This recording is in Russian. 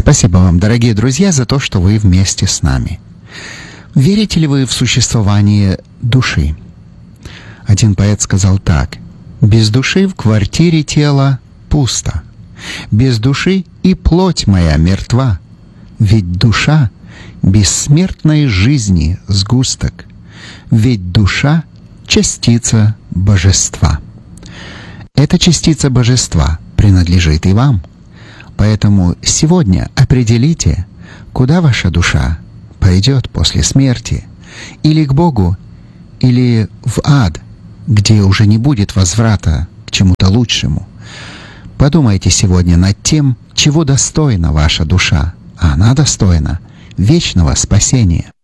Спасибо вам, дорогие друзья, за то, что вы вместе с нами. Верите ли вы в существование души? Один поэт сказал так: «Без души в квартире тела пусто, без души и плоть моя мертва, ведь душа бессмертной жизни сгусток, ведь душа — частица божества». Эта частица божества принадлежит и вам. Поэтому сегодня определите, куда ваша душа пойдет после смерти. Или к Богу, или в ад, где уже не будет возврата к чему-то лучшему. Подумайте сегодня над тем, чего достойна ваша душа. А она достойна вечного спасения.